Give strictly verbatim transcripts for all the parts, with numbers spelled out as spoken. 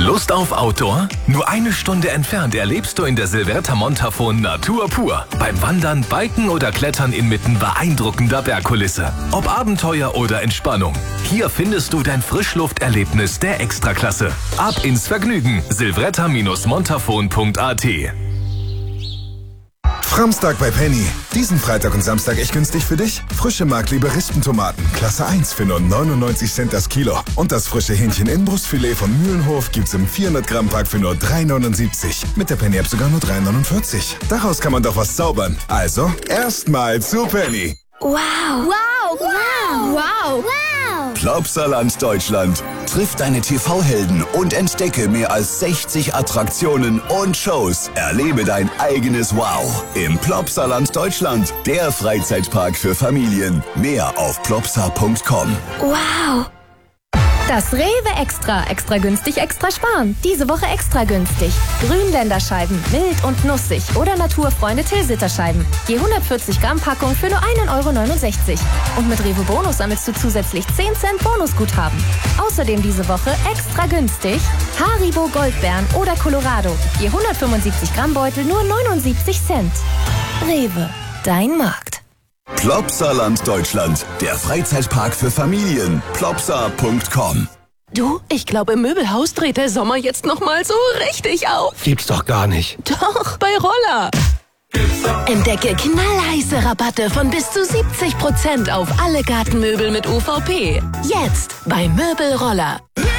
Lust auf Outdoor? Nur eine Stunde entfernt erlebst du in der Silverta Montafon Natur pur. Beim Wandern, Biken oder Klettern inmitten beeindruckender Bergkulisse. Ob Abenteuer oder Entspannung. Hier findest du dein Frischlufterlebnis der Extraklasse. Ab ins Vergnügen. silvretta Bindestrich montafon Punkt a t. Framstag bei Penny. Diesen Freitag und Samstag echt günstig für dich? Frische Markliebe Rispentomaten, Klasse eins für nur neunundneunzig Cent das Kilo. Und das frische Hähnchen-Innenbrustfilet von Mühlenhof gibt's im vierhundert Gramm Pack für nur drei neunundsiebzig. Mit der Penny-App sogar nur drei neunundvierzig. Daraus kann man doch was zaubern. Also, erstmal zu Penny. Wow. Wow. Wow. Wow. Wow. Plopsaland Deutschland. Triff deine T V-Helden und entdecke mehr als sechzig Attraktionen und Shows. Erlebe dein eigenes Wow im Plopsaland Deutschland. Der Freizeitpark für Familien. Mehr auf plopsa Punkt com. Wow. Das Rewe Extra. Extra günstig, extra sparen. Diese Woche extra günstig. Grünländerscheiben, mild und nussig. Oder Naturfreunde Tilsiterscheiben. Je hundertvierzig Gramm Packung für nur ein Euro neunundsechzig. Und mit Rewe Bonus sammelst du zusätzlich zehn Cent Bonusguthaben. Außerdem diese Woche extra günstig Haribo Goldbeeren oder Colorado. Je hundertfünfundsiebzig Gramm Beutel nur neunundsiebzig Cent. Rewe, dein Markt. Plopsaland Deutschland, der Freizeitpark für Familien. plopsa Punkt com. Du, ich glaube, im Möbelhaus dreht der Sommer jetzt noch mal so richtig auf. Gibt's doch gar nicht. Doch, bei Roller. Entdecke knallheiße Rabatte von bis zu siebzig Prozent auf alle Gartenmöbel mit U V P. Jetzt bei Möbelroller.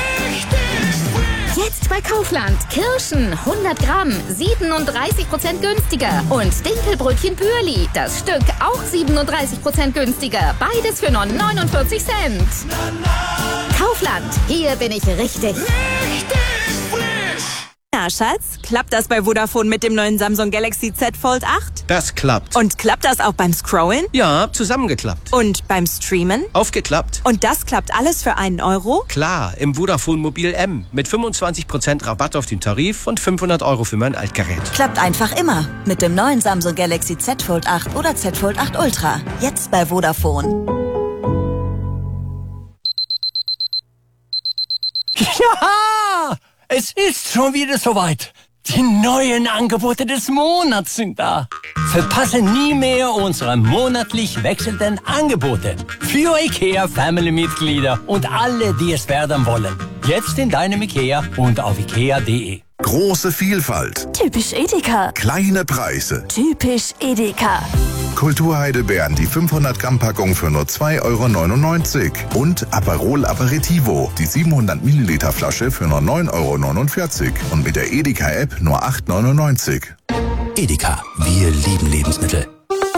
Jetzt bei Kaufland. Kirschen hundert Gramm, siebenunddreißig Prozent günstiger. Und Dinkelbrötchen Pürli, das Stück auch siebenunddreißig Prozent günstiger. Beides für nur neunundvierzig Cent. Kaufland, hier bin ich richtig. Na, Schatz, klappt das bei Vodafone mit dem neuen Samsung Galaxy Z Fold acht? Das klappt. Und klappt das auch beim Scrollen? Ja, zusammengeklappt. Und beim Streamen? Aufgeklappt. Und das klappt alles für einen Euro? Klar, im Vodafone Mobil M. Mit fünfundzwanzig Prozent Rabatt auf den Tarif und fünfhundert Euro für mein Altgerät. Klappt einfach immer. Mit dem neuen Samsung Galaxy Z Fold acht oder Z Fold acht Ultra. Jetzt bei Vodafone. Ja! Es ist schon wieder soweit. Die neuen Angebote des Monats sind da. Verpasse nie mehr unsere monatlich wechselnden Angebote. Für IKEA Family-Mitglieder und alle, die es werden wollen. Jetzt in deinem IKEA und auf ikea punkt de. Große Vielfalt. Typisch Edeka. Kleine Preise. Typisch Edeka. Kulturheidelbeeren, die fünfhundert Gramm Packung für nur zwei Euro neunundneunzig. Und Aperol Aperitivo, die siebenhundert Milliliter Flasche für nur neun Euro neunundvierzig. Und mit der Edeka-App nur acht Euro neunundneunzig. Edeka, wir lieben Lebensmittel.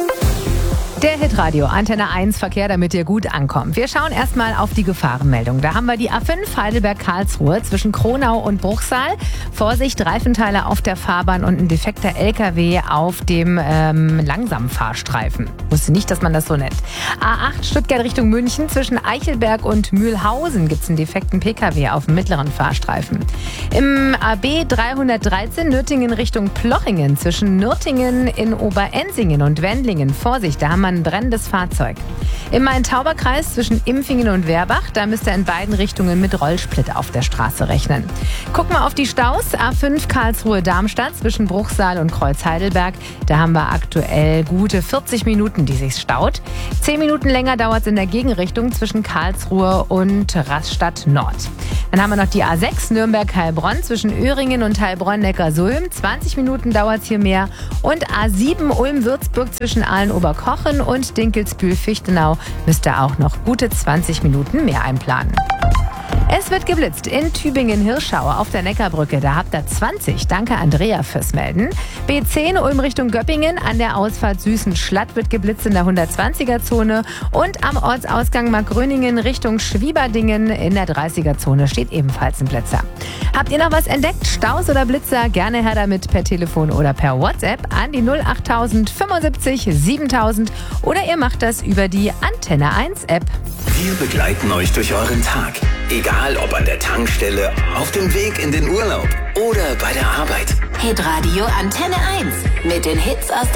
Der Hitradio Antenne eins Verkehr, damit ihr gut ankommt. Wir schauen erstmal auf die Gefahrenmeldung. Da haben wir die A fünf Heidelberg-Karlsruhe zwischen Kronau und Bruchsal. Vorsicht, Reifenteile auf der Fahrbahn und ein defekter L K W auf dem ähm, Langsamfahrstreifen. Wusste nicht, dass man das so nennt. A acht Stuttgart Richtung München zwischen Eichelberg und Mühlhausen gibt es einen defekten P K W auf dem mittleren Fahrstreifen. Im A B dreihundertdreizehn Nürtingen Richtung Plochingen zwischen Nürtingen in Oberensingen und Wendlingen. Vorsicht, da haben wir ein brennendes Fahrzeug. Im Main-Tauber-Kreis zwischen Impfingen und Werbach, da müsst ihr in beiden Richtungen mit Rollsplit auf der Straße rechnen. Gucken wir auf die Staus. A fünf Karlsruhe-Darmstadt zwischen Bruchsal und Kreuz-Heidelberg. Da haben wir aktuell gute vierzig Minuten, die sich staut. Zehn Minuten länger dauert es in der Gegenrichtung zwischen Karlsruhe und Rastatt Nord. Dann haben wir noch die A sechs Nürnberg-Heilbronn zwischen Öhringen und Heilbronn-Neckarsulm. zwanzig Minuten dauert es hier mehr. Und A sieben Ulm-Würzburg zwischen Aalen-Oberkochen und Dinkelsbühl-Fichtenau müsst ihr auch noch gute zwanzig Minuten mehr einplanen. Es wird geblitzt in Tübingen-Hirschau auf der Neckarbrücke. Da habt ihr zwanzig. Danke, Andrea, fürs Melden. B zehn Ulm Richtung Göppingen. An der Ausfahrt Süßen-Schlatt wird geblitzt in der hundertzwanziger-Zone. Und am Ortsausgang Markgröningen Richtung Schwieberdingen in der dreißiger-Zone steht ebenfalls ein Blitzer. Habt ihr noch was entdeckt? Staus oder Blitzer? Gerne her damit per Telefon oder per WhatsApp an die null achttausend fünfundsiebzig siebentausend. Oder ihr macht das über die Antenne eins App. Wir begleiten euch durch euren Tag. Egal ob an der Tankstelle, auf dem Weg in den Urlaub oder bei der Arbeit. Hitradio Antenne eins mit den Hits aus